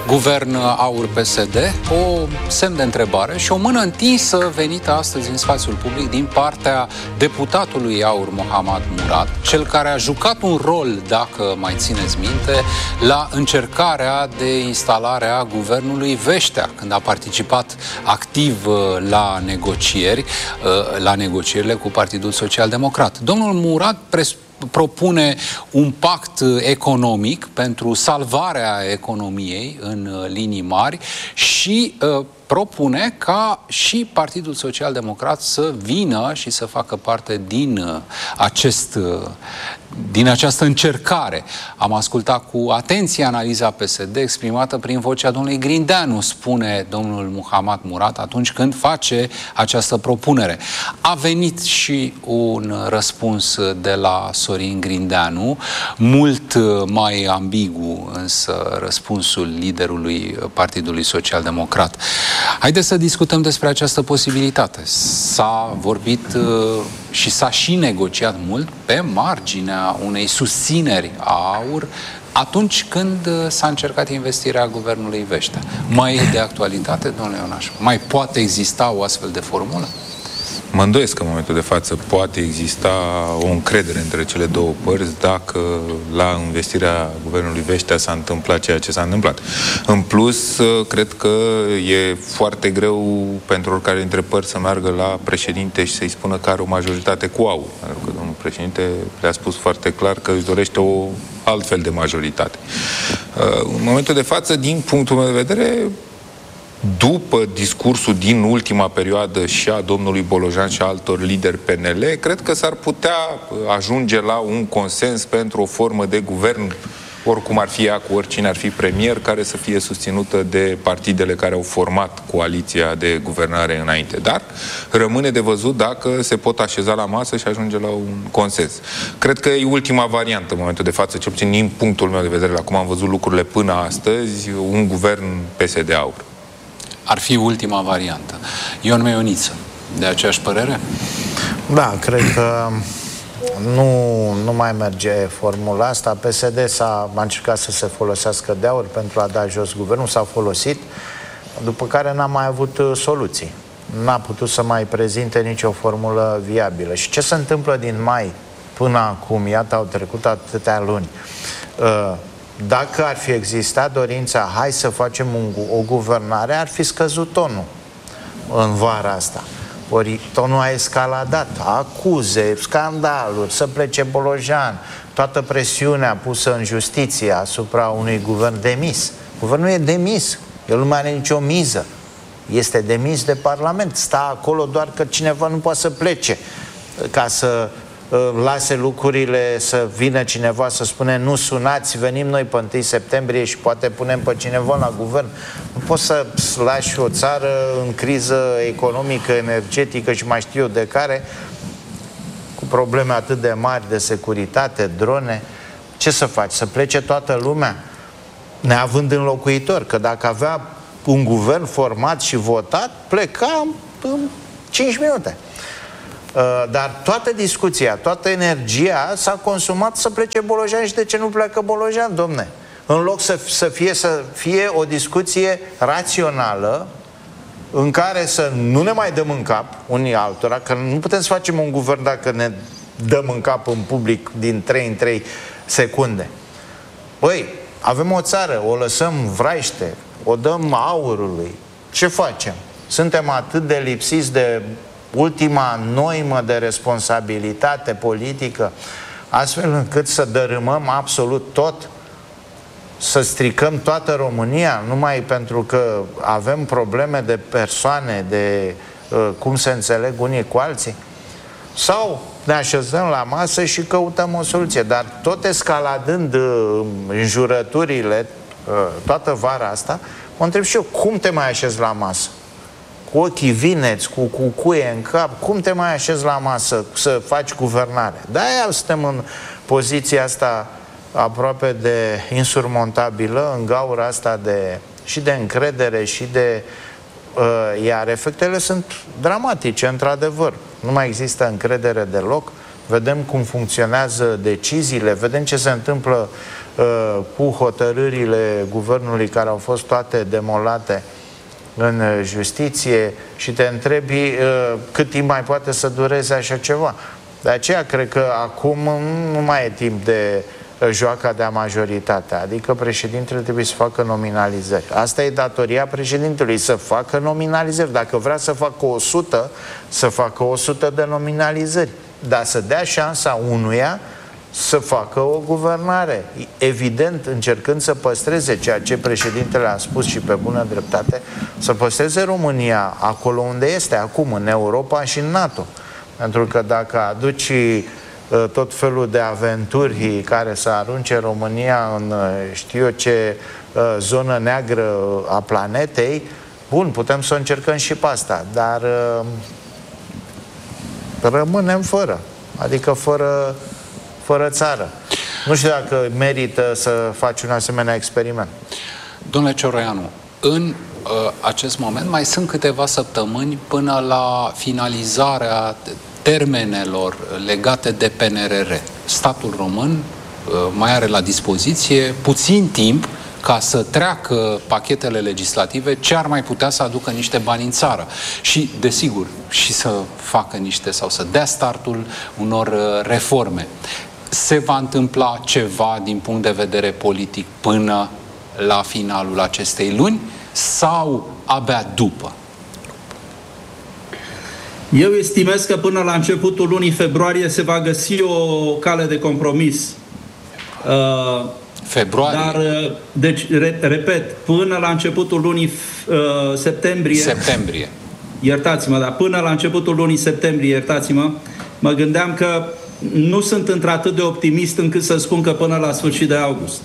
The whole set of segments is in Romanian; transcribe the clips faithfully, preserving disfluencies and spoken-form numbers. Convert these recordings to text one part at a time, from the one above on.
guvern Aur P S D, o semn de întrebare și o mână întinsă venită astăzi în spațiul public din partea deputatului Aur Mohammad Murad, cel care a jucat un rol, dacă mai țineți minte, la încercarea de instalare a guvernului Veștea, când a participat activ la negocieri, la negocierile cu Partidul Social Democrat. Domnul Murad pres- propune un pact economic pentru salvarea economiei în linii mari și uh, propune ca și Partidul Social Democrat să vină și să facă parte din uh, acest uh, din această încercare. Am ascultat cu atenție analiza P S D exprimată prin vocea domnului Grindeanu, spune domnul Mohammad Murad atunci când face această propunere. A venit și un răspuns de la Sorin Grindeanu, mult mai ambigu însă răspunsul liderului Partidului Social Democrat. Haideți să discutăm despre această posibilitate. S-a vorbit și s-a și negociat mult pe marginea unei susțineri a Aur atunci când s-a încercat investirea guvernului Veștea. Mai e de actualitate, domnule Ionaș? Mai poate exista o astfel de formulă? Mă îndoiesc că în momentul de față poate exista o încredere între cele două părți dacă la investirea guvernului Veștea s-a întâmplat ceea ce s-a întâmplat. În plus, cred că e foarte greu pentru oricare dintre părți să meargă la președinte și să-i spună că are o majoritate cu Aur. Pentru că domnul președinte le-a spus foarte clar că își dorește o altfel de majoritate. În momentul de față, din punctul meu de vedere, după discursul din ultima perioadă și a domnului Bolojan și a altor lideri P N L, cred că s-ar putea ajunge la un consens pentru o formă de guvern, oricum ar fi ea, cu oricine ar fi premier, care să fie susținută de partidele care au format coaliția de guvernare înainte. Dar rămâne de văzut dacă se pot așeza la masă și ajunge la un consens. Cred că e ultima variantă în momentul de față, cel puțin din punctul meu de vedere, la cum am văzut lucrurile până astăzi, un guvern P S D Aur. Ar fi ultima variantă. Ion Meioniță, de aceeași părere? Da, cred că nu, nu mai merge formula asta. P S D s-a a încercat să se folosească de Aur pentru a da jos guvernul, s-a folosit, după care n-a mai avut soluții. N-a putut să mai prezinte nicio formulă viabilă. Și ce se întâmplă din mai până acum? Iată, au trecut atâtea luni. Uh, Dacă ar fi existat dorința, hai să facem un, o guvernare, ar fi scăzut tonul în vara asta. Ori tonul a escaladat, acuze, scandaluri, să plece Bolojan, toată presiunea pusă în justiție asupra unui guvern demis. Guvernul e demis, el nu mai are nicio miză. Este demis de Parlament, stă acolo doar că cineva nu poate să plece ca să lase lucrurile, să vină cineva să spune nu sunați, venim noi pe întâi septembrie și poate punem pe cineva la guvern. Nu poți să lași o țară în criză economică, energetică și mai știu eu de care, cu probleme atât de mari de securitate, drone. Ce să faci? Să plece toată lumea? Neavând înlocuitor, că dacă avea un guvern format și votat, pleca în cinci minute. Dar toată discuția, toată energia s-a consumat să plece Bolojan. Și de ce nu pleacă Bolojan, domne? În loc să, să, fie, să fie o discuție rațională în care să nu ne mai dăm în cap unii altora, că nu putem să facem un guvern dacă ne dăm în cap în public din trei în trei secunde. Băi, avem o țară, o lăsăm vraiște, o dăm Aurului. Ce facem? Suntem atât de lipsiți de ultima noimă de responsabilitate politică, astfel încât să dărâmăm absolut tot, să stricăm toată România, numai pentru că avem probleme de persoane, de uh, cum se înțeleg unii cu alții? Sau ne așezăm la masă și căutăm o soluție, dar tot escaladând uh, înjurăturile uh, toată vara asta, mă întreb și eu, cum te mai așezi la masă? Cu ochii vineți, cu cucuie în cap, cum te mai așezi la masă să faci guvernare? De-aia suntem în poziția asta aproape de insurmontabilă, în gaura asta de, și de încredere și de... Uh, iar efectele sunt dramatice, într-adevăr. Nu mai există încredere deloc. vedem cum funcționează deciziile, vedem ce se întâmplă uh, cu hotărârile guvernului care au fost toate demolate în justiție și te întrebi uh, cât timp mai poate să dureze așa ceva. De aceea cred că acum nu mai e timp de joaca de-a majoritatea, adică președintele trebuie să facă nominalizări. Asta e datoria președintelui, să facă nominalizări. Dacă vrea să facă o sută, să facă o sută de nominalizări, dar să dea șansa unuia să facă o guvernare. Evident, încercând să păstreze ceea ce președintele a spus și pe bună dreptate, să păstreze România acolo unde este acum, în Europa și în NATO. Pentru că dacă aduci tot felul de aventuri care să arunce România în știu eu ce zonă neagră a planetei, bun, putem să o încercăm și pe asta, dar rămânem fără, adică fără, fără țară. Nu știu dacă merită să faci un asemenea experiment. Domnule Cioroianu, în uh, acest moment mai sunt câteva săptămâni până la finalizarea termenelor legate de P N R R. Statul român uh, mai are la dispoziție puțin timp ca să treacă pachetele legislative ce ar mai putea să aducă niște bani în țară. Și, desigur, și să facă niște sau să dea startul unor uh, reforme. Se va întâmpla ceva din punct de vedere politic până la finalul acestei luni sau abia după? Eu estimez că până la începutul lunii februarie se va găsi o cale de compromis. Uh, Februarie? Dar, deci, re, repet, până la începutul lunii uh, septembrie... Septembrie. Iertați-mă, dar până la începutul lunii septembrie, iertați-mă, mă gândeam că nu sunt într-atât de optimist încât să spun că până la sfârșit de august.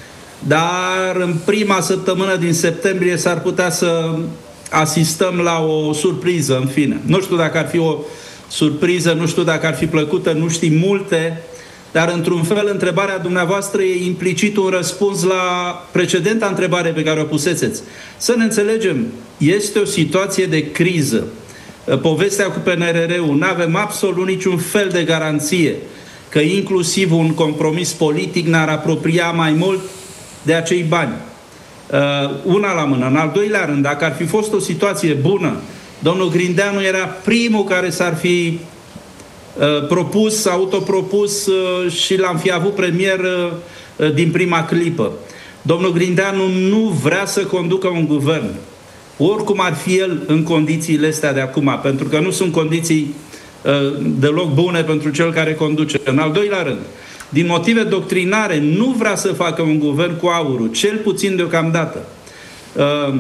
Dar în prima săptămână din septembrie s-ar putea să asistăm la o surpriză, în fine. Nu știu dacă ar fi o surpriză, nu știu dacă ar fi plăcută, nu știu multe, dar într-un fel întrebarea dumneavoastră e implicit un răspuns la precedenta întrebare pe care o puseți. Să ne înțelegem, este o situație de criză. Povestea cu P N R R-ul, nu avem absolut niciun fel de garanție că inclusiv un compromis politic ne-ar apropia mai mult de acei bani. Uh, una la mână. În al doilea rând, dacă ar fi fost o situație bună, domnul Grindeanu era primul care s-ar fi uh, propus, autopropus uh, și l-am fi avut premier uh, din prima clipă. Domnul Grindeanu nu vrea să conducă un guvern. Oricum ar fi el în condițiile astea de acum, pentru că nu sunt condiții uh, deloc bune pentru cel care conduce. În al doilea rând, din motive doctrinare, nu vrea să facă un guvern cu aurul, cel puțin deocamdată. Uh,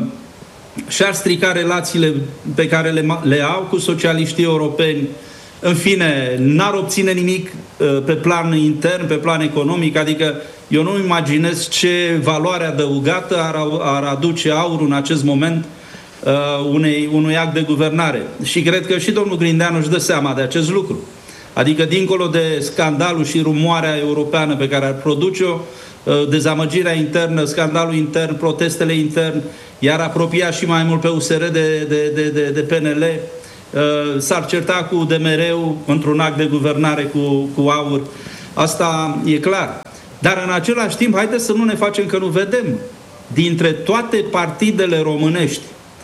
și-ar strica relațiile pe care le, le au cu socialiștii europeni. În fine, n-ar obține nimic uh, pe plan intern, pe plan economic, adică eu nu imaginez ce valoare adăugată ar, ar aduce aurul în acest moment uh, unei, unui act de guvernare. Și cred că și domnul Grindeanu își dă seama de acest lucru. Adică, dincolo de scandalul și rumoarea europeană pe care ar produce-o, dezamăgirea internă, scandalul intern, protestele interne, iar apropia și mai mult pe U S R de, de, de, de, de P N L, s-ar certa cu D M R-ul într-un act de guvernare cu, cu aur. Asta e clar. Dar în același timp, haideți să nu ne facem că nu vedem. Dintre toate partidele românești,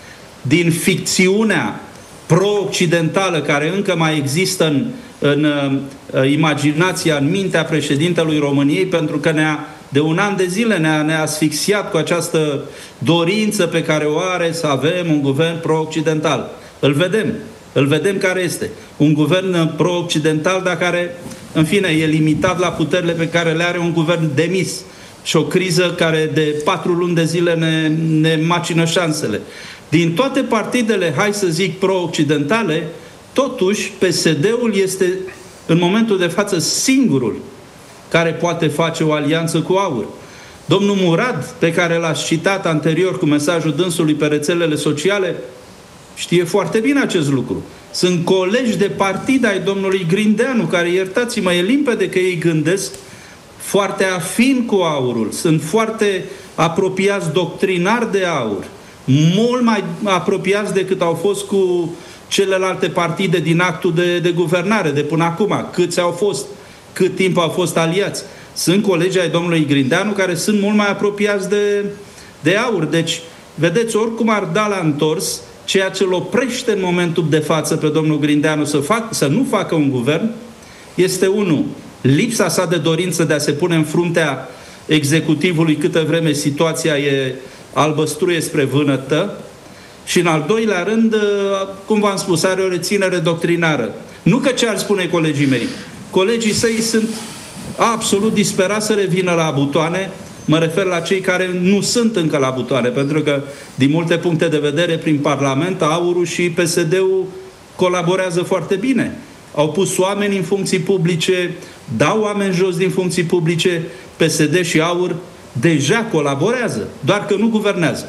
din ficțiunea pro-occidentală care încă mai există în, în uh, imaginația, în mintea președintelui României, pentru că ne-a, de un an de zile ne-a, ne-a asfixiat cu această dorință pe care o are să avem un guvern pro-occidental. Îl vedem. Îl vedem care este. Un guvern pro-occidental, dar care, în fine, e limitat la puterile pe care le are un guvern demis. Și o criză care de patru luni de zile ne, ne macină șansele. Din toate partidele, hai să zic, pro-occidentale, totuși P S D-ul este în momentul de față singurul care poate face o alianță cu aur. Domnul Murad, pe care l-ați citat anterior cu mesajul dânsului pe rețelele sociale, știe foarte bine acest lucru. Sunt colegi de partid ai domnului Grindeanu, care, iertați-mă, e limpede că ei gândesc foarte afin cu aurul, sunt foarte apropiați doctrinar de aur, mult mai apropiați decât au fost cu celelalte partide din actul de, de guvernare de până acum, câți au fost, cât timp au fost aliați. Sunt colegi ai domnului Grindeanu care sunt mult mai apropiați de, de AUR. Deci, vedeți, oricum ar da la întors, ceea ce îl oprește în momentul de față pe domnul Grindeanu să, fac, să nu facă un guvern este, unu, lipsa sa de dorință de a se pune în fruntea executivului câtă vreme situația e albăstruie spre vânătă, și în al doilea rând, cum v-am spus, are o reținere doctrinară. Nu că ce ar spune colegii mei. Colegii săi sunt absolut disperați să revină la butoane. Mă refer la cei care nu sunt încă la butoane, pentru că, din multe puncte de vedere, prin Parlament, AUR-ul și P S D-ul colaborează foarte bine. Au pus oameni în funcții publice, dau oameni jos din funcții publice. P S D și AUR deja colaborează, doar că nu guvernează.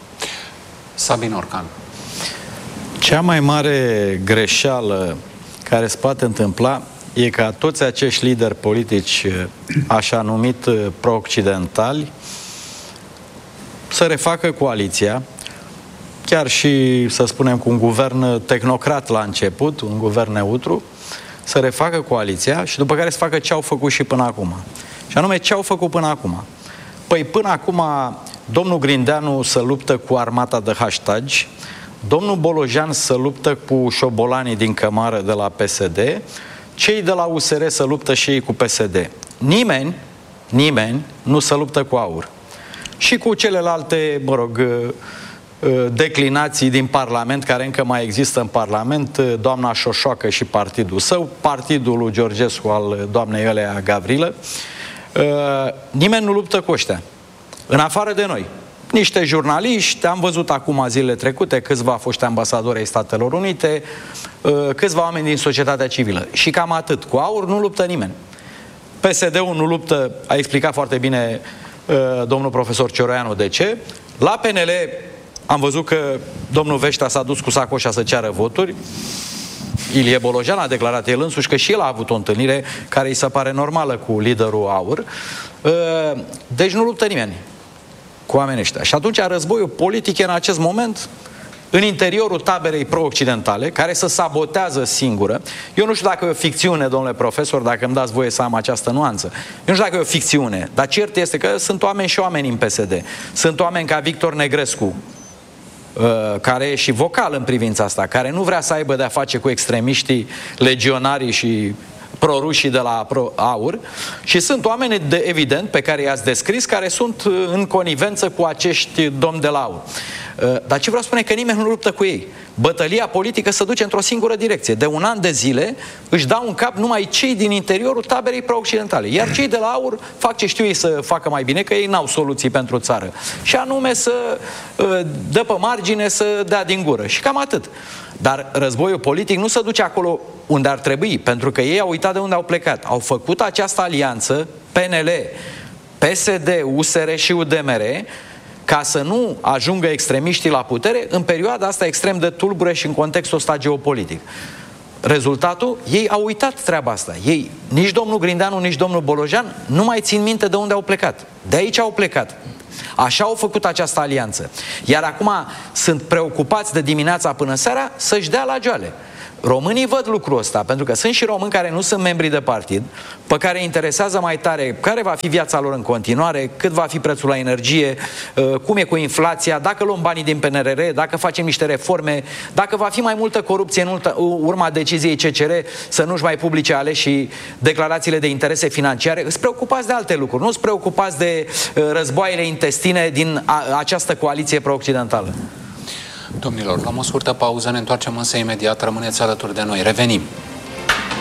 Sabin Orcan. Cea mai mare greșeală care se poate întâmpla e ca toți acești lideri politici, așa numit pro-occidentali, să refacă coaliția, chiar și, să spunem, cu un guvern tehnocrat la început, un guvern neutru, să refacă coaliția și după care să facă ce au făcut și până acum. Și anume, ce au făcut până acum? Păi până acum domnul Grindeanu să luptă cu armata de hashtagi, domnul Bolojan să luptă cu șobolanii din cămară de la P S D, cei de la U S R să luptă și ei cu P S D. Nimeni, nimeni nu se luptă cu AUR. Și cu celelalte, mă rog, declinații din Parlament, care încă mai există în Parlament, doamna Șoșoacă și partidul său, partidul lui Georgescu al doamnei Elea Gavrilă. Nimeni nu luptă cu ăștia. În afară de noi. Niște jurnaliști, am văzut acum zilele trecute câțiva foști ambasadori ai Statelor Unite, câțiva oameni din societatea civilă. Și cam atât. Cu AUR nu luptă nimeni. P S D-ul nu luptă, a explicat foarte bine domnul profesor Cioroianu de ce. La P N L am văzut că domnul Veștea s-a dus cu sacoșa să ceară voturi. Ilie Bolojan a declarat el însuși că și el a avut o întâlnire care îi se pare normală cu liderul AUR. Deci nu luptă nimeni cu oamenii ăștia. Și atunci războiul politic e în acest moment în interiorul taberei pro-occidentale, care se sabotează singură. Eu nu știu dacă e o ficțiune, domnule profesor, dacă îmi dați voie să am această nuanță. Eu nu știu dacă e o ficțiune, dar cert este că sunt oameni și oameni în P S D. Sunt oameni ca Victor Negrescu, care e și vocal în privința asta, care nu vrea să aibă de-a face cu extremiștii, legionarii și prorușii de la AUR, și sunt oameni, de, evident, pe care i-ați descris, care sunt în conivență cu acești domni de la AUR. Dar ce vreau să spune că nimeni nu luptă cu ei. Bătălia politică se duce într-o singură direcție. De un an de zile își dau în cap numai cei din interiorul taberei pro-occidentale. Iar cei de la AUR fac ce știu ei să facă mai bine, că ei n-au soluții pentru țară. Și anume să dă pe margine, să dea din gură. Și cam atât. Dar războiul politic nu se duce acolo unde ar trebui, pentru că ei au uitat de unde au plecat. Au făcut această alianță, P N L, P S D, U S R și U D M R, ca să nu ajungă extremiștii la putere în perioada asta extrem de tulbure și în contextul ăsta geopolitic. Rezultatul? Ei au uitat treaba asta. Ei, nici domnul Grindeanu, nici domnul Bolojan nu mai țin minte de unde au plecat. De aici au plecat. Așa au făcut această alianță. Iar acum sunt preocupați de dimineața până seara să-și dea la joale. Românii văd lucrul ăsta, pentru că sunt și români care nu sunt membri de partid, pe care interesează mai tare care va fi viața lor în continuare, cât va fi prețul la energie, cum e cu inflația, dacă luăm banii din P N R R, dacă facem niște reforme, dacă va fi mai multă corupție în urma deciziei C C R să nu-și mai publice aleșii declarațiile de interese financiare. Sunt preocupați de alte lucruri, nu sunt preocupați de războaiele intestine din această coaliție pro-occidentală. Domnilor, luăm o scurtă pauză, ne întoarcem însă imediat, rămâneți alături de noi. Revenim!